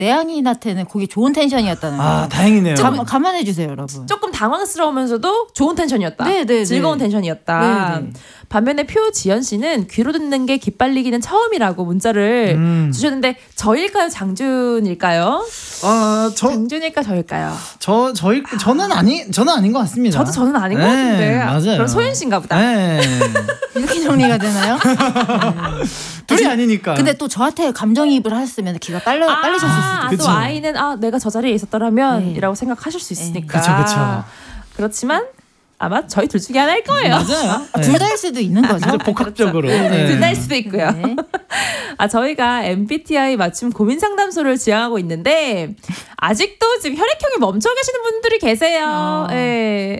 내향인한테는 그게 좋은 텐션이었다는 거예요. 아, 다행이네요. 감안해 주세요, 여러분. 조금 당황스러우면서도 좋은 텐션이었다. 네네네. 즐거운 텐션이었다. 네네. 반면에 표지연 씨는 귀로 듣는 게 기빨리기는 처음이라고 문자를 주셨는데 저일까요? 장준일까요? 장준일까 저일까요? 저는 아닌 것 같습니다. 저는 아닌 것 같은데. 맞아요. 그럼 소연 씨인가 보다. 네. 이렇게 정리가 되나요? 둘이 아니니까. 근데 또 저한테 감정이입을 하셨으면 기가 빨리셨을 수도. 또 아이는 내가 저 자리에 있었더라면 이라고 생각하실 수 있으니까. 그렇죠. 그렇지만 아마 저희 둘 중에 하나일 거예요. 맞아요. 둘 다일 수도 있는 거죠. 아주 복합적으로. 그렇죠. 네. 둘 다일 수도 있고요. 네. 저희가 MBTI 맞춤 고민 상담소를 지향하고 있는데 아직도 지금 혈액형이 멈춰 계시는 분들이 계세요. 네.